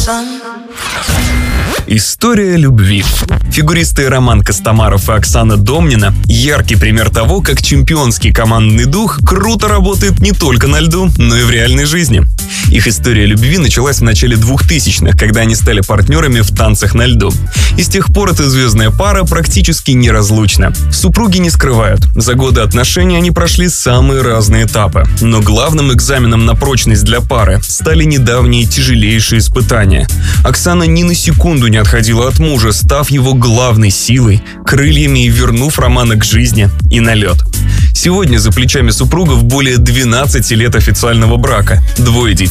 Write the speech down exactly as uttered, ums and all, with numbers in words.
История любви. Фигуристы Роман Костомаров и Оксана Домнина – яркий пример того, как чемпионский командный дух круто работает не только на льду, но и в реальной жизни. Их история любви началась в начале двухтысячных, когда они стали партнерами в танцах на льду. И с тех пор эта звездная пара практически неразлучна. Супруги не скрывают, за годы отношений они прошли самые разные этапы. Но главным экзаменом на прочность для пары стали недавние тяжелейшие испытания. Оксана ни на секунду не отходила от мужа, став его главной силой, крыльями и вернув Романа к жизни и на лед. Сегодня за плечами супругов более двенадцати лет официального брака, двое детей